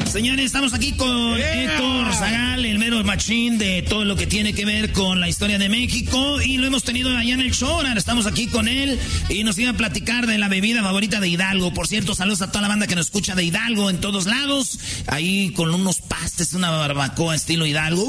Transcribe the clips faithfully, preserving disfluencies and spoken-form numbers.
Señores, estamos aquí con yeah. Héctor Zagal, el mero machín de todo lo que tiene que ver con la historia de México. Y lo hemos tenido allá en el show. Ahora estamos aquí con él y nos iba a platicar de la bebida favorita de Hidalgo. Por cierto, saludos a toda la banda que nos escucha de Hidalgo en todos lados. Ahí con unos pastes, una barbacoa estilo Hidalgo.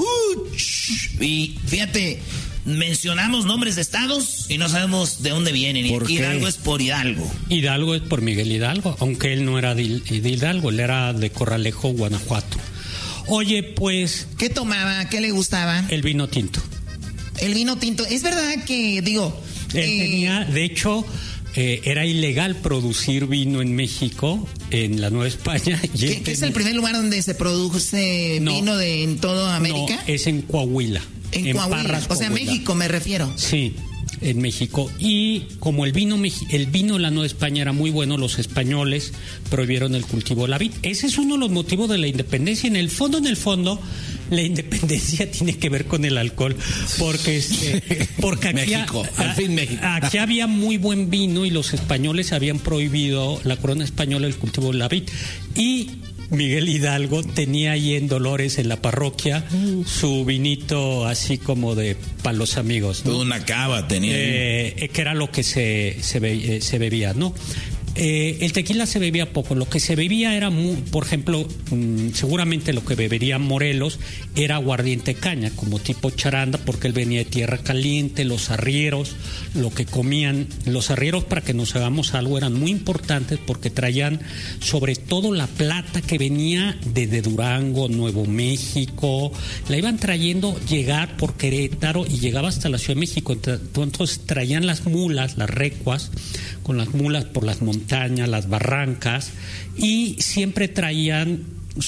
Uh, y fíjate, mencionamos nombres de estados y no sabemos de dónde vienen. Y aquí Hidalgo es por Hidalgo. Hidalgo es por Miguel Hidalgo, aunque él no era de, de Hidalgo, él era de Corralejo, Guanajuato. Oye, pues... ¿Qué tomaba? ¿Qué le gustaba? El vino tinto. El vino tinto. Es verdad que, digo... Él eh... tenía, de hecho... Eh, era ilegal producir vino en México, en la Nueva España. Y ¿Qué, ¿Qué es el primer lugar donde se produce no, vino de, en toda América? No, es en Coahuila. En, en Coahuila, Parras, o sea, Coahuila. México me refiero. Sí, en México. Y como el vino el vino de la Nueva España era muy bueno, los españoles prohibieron el cultivo de la vid. Ese es uno de los motivos de la independencia. En el fondo, en el fondo, la independencia tiene que ver con el alcohol, porque este, porque aquí, México, al fin México. Aquí había muy buen vino y los españoles habían prohibido, la corona española, el cultivo de la vid. Y Miguel Hidalgo tenía ahí en Dolores, en la parroquia, uh. su vinito así como de para los amigos, ¿no? Una cava tenía. Eh, que era lo que se, se, be, eh, se bebía, ¿no? Eh, el tequila se bebía poco. Lo que se bebía era, muy, por ejemplo, mmm, seguramente lo que bebería Morelos era aguardiente caña, como tipo charanda, porque él venía de tierra caliente. Los arrieros, lo que comían, los arrieros, para que nos hagamos algo, eran muy importantes porque traían sobre todo la plata que venía desde Durango, Nuevo México, la iban trayendo llegar por Querétaro y llegaba hasta la Ciudad de México. Entonces traían las mulas, las recuas, con las mulas por las montañas, las barrancas, y siempre traían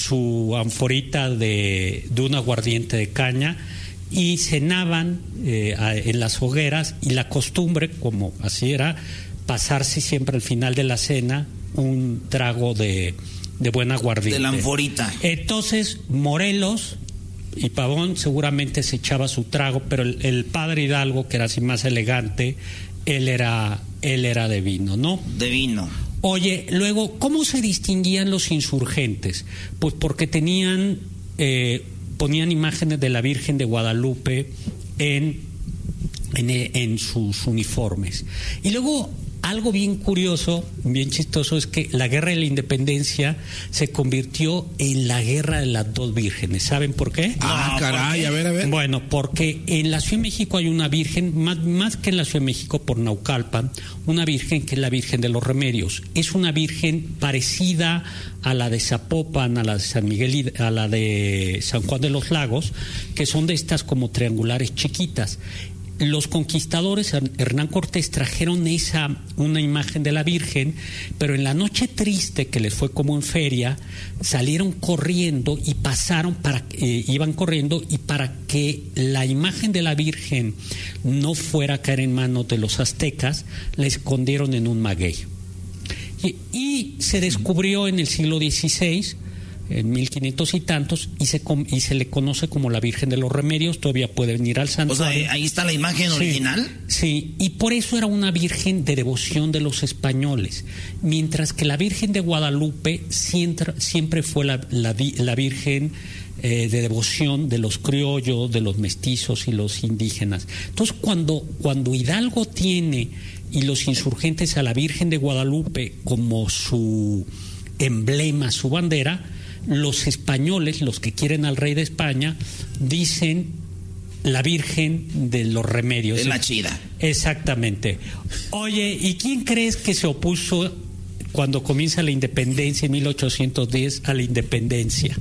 su anforita de, de un aguardiente de caña y cenaban eh, a, en las hogueras, y la costumbre, como así era, pasarse siempre al final de la cena un trago de, de buen aguardiente. De la anforita. Entonces, Morelos y Pavón seguramente se echaba su trago, pero el, el padre Hidalgo, que era así más elegante, él era... Él era de vino, ¿no? De vino. Oye, luego, ¿cómo se distinguían los insurgentes? Pues porque tenían, eh, ponían imágenes de la Virgen de Guadalupe en, en, en sus uniformes. Y luego, algo bien curioso, bien chistoso, es que la Guerra de la Independencia se convirtió en la Guerra de las dos vírgenes. ¿Saben por qué? Ah, no, caray, qué? a ver, a ver. Bueno, porque en la Ciudad de México hay una virgen, más, más que en la Ciudad de México, por Naucalpan, una virgen que es la Virgen de los Remedios. Es una virgen parecida a la de Zapopan, a la de San Miguel, a la de San Juan de los Lagos, que son de estas como triangulares chiquitas. Los conquistadores, Hernán Cortés, trajeron esa, una imagen de la Virgen, pero en la noche triste, que les fue como en feria, salieron corriendo y pasaron, para eh, iban corriendo, y para que la imagen de la Virgen no fuera a caer en manos de los aztecas, la escondieron en un maguey. Y, y se descubrió en el siglo dieciséis, en mil quinientos y tantos, y se y se le conoce como la Virgen de los Remedios. Todavía pueden ir al santuario. O sea, ahí está la imagen sí, original. Sí, y por eso era una virgen de devoción de los españoles, mientras que la Virgen de Guadalupe siempre, siempre fue la, la, la Virgen eh, de devoción de los criollos, de los mestizos y los indígenas. Entonces, cuando, cuando Hidalgo tiene y los insurgentes a la Virgen de Guadalupe como su emblema, su bandera, los españoles, los que quieren al rey de España, dicen la Virgen de los Remedios. Es la chida. Exactamente. Oye, ¿y quién crees que se opuso cuando comienza la independencia en mil ochocientos diez a la independencia?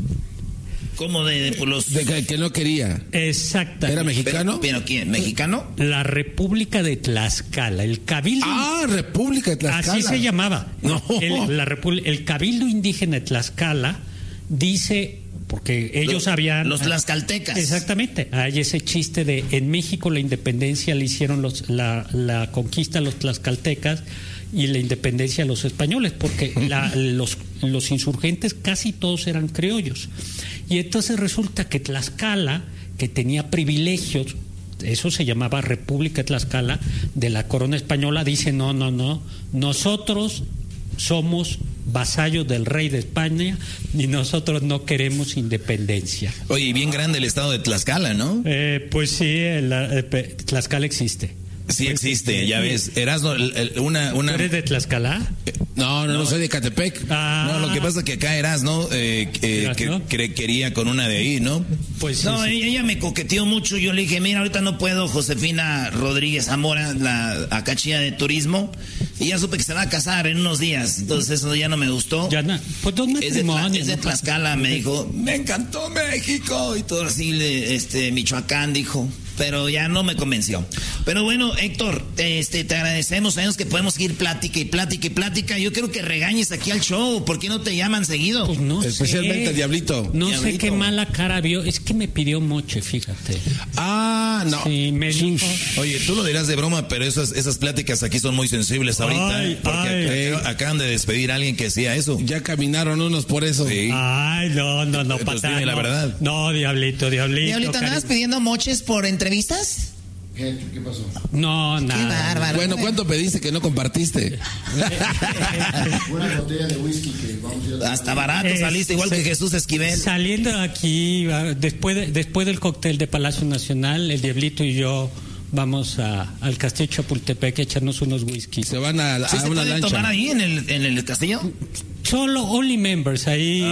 ¿Cómo de, de por los... De que, que no quería. Exactamente. ¿Era mexicano? ¿Pero, pero quién? ¿Mexicano? La República de Tlaxcala, el Cabildo... Ah, República de Tlaxcala. Así se llamaba. No. El, la Repu... el Cabildo Indígena de Tlaxcala dice... Porque ellos los, habían... Los tlaxcaltecas. Exactamente. Hay ese chiste de en México la independencia le hicieron los, la, la conquista a los tlaxcaltecas y la independencia a los españoles, porque la, los, los insurgentes casi todos eran criollos. Y entonces resulta que Tlaxcala, que tenía privilegios, eso se llamaba República de Tlaxcala, de la corona española, dice no, no, no, nosotros somos vasallos del rey de España y nosotros no queremos independencia. Oye, bien grande el estado de Tlaxcala, ¿no? Eh, pues sí, el, el, Tlaxcala existe. Sí existe, ya ves. Erasmo, una, una... ¿Tú eres de Tlaxcala? No, no, no, soy de Catepec. Ah. No, lo que pasa es que acá Erasmo eh, eh, que, que quería con una de ahí, ¿no? Pues sí, no, sí. Ella, ella me coqueteó mucho. Yo le dije, mira, ahorita no puedo, Josefina Rodríguez Zamora, la acá chía de turismo. Y ya supe que se va a casar en unos días. Entonces eso ya no me gustó. Ya no. Pues dos matrimonios. Es de, Tla, es de Tlaxcala, me dijo, me encantó México. Y todo así, este, Michoacán, dijo. Pero ya no me convenció. Pero bueno, Héctor, este, te agradecemos. Sabemos que podemos seguir plática y plática y plática. Yo quiero que regañes aquí al show. ¿Por qué no te llaman seguido? Pues no Especialmente sé. el Diablito. No Diablito. sé qué mala cara vio. Es que me pidió moche, fíjate. Ah, no. Sí, me dijo. Oye, tú lo dirás de broma, pero esas, esas pláticas aquí son muy sensibles ahorita. Ay, ¿eh? Porque ay. acá, acaban de despedir a alguien que hacía eso. Ya caminaron unos por eso. Sí. Ay, no, no, no, Entonces, patán, dime la no. verdad. No, Diablito, Diablito. ¿Diablito, andabas pidiendo moches por entrevistas? ¿Qué, ¿Qué pasó? No, nada. Qué bárbaro. Bueno, ¿cuánto pediste que no compartiste? Una botella de whisky que vamos a ir a... Hasta barato Eh, saliste, igual se- que Jesús Esquivel. Saliendo aquí, ah, después, de- después del cóctel de Palacio Nacional, el Diablito y yo vamos a, al Castillo Chapultepec a echarnos unos whiskies. Se van a, a ¿Sí se una puede tomar lancha. ahí en el, en el castillo? Solo only members ahí.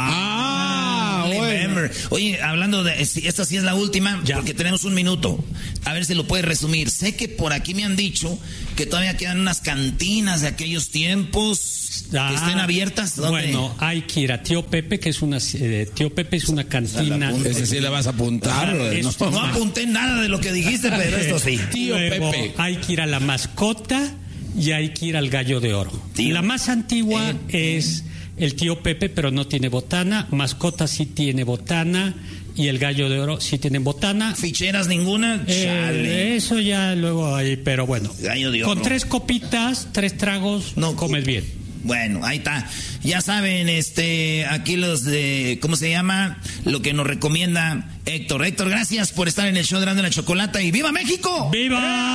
Ah, Only bueno. member. Oye, hablando de... si- Esta sí es la última, Ya. porque tenemos un minuto. A ver si lo puedes resumir. Sé que por aquí me han dicho que todavía quedan unas cantinas de aquellos tiempos Ah, que estén abiertas. ¿Dónde? Bueno, hay que ir a Tío Pepe, que es una... eh, Tío Pepe es una cantina. Ese sí la vas a apuntar. Ah, ¿no? esto- No apunté nada de lo que dijiste, pero esto sí. Tío Luego, Pepe. hay que ir a la mascota y hay que ir al gallo de oro. Tío. La más antigua es el Tío Pepe, pero no tiene botana. Mascota sí tiene botana y el gallo de oro sí tiene botana. ¿Ficheras ninguna? Eh, Chale. eso ya luego hay, pero bueno. Gallo de Con oro. tres copitas, tres tragos, No, comes bien. Bueno, ahí está. Ya saben, este, aquí los de, ¿cómo se llama? Lo que nos recomienda Héctor. Héctor, gracias por estar en el show de Grande la Chocolata y ¡viva México! ¡Viva!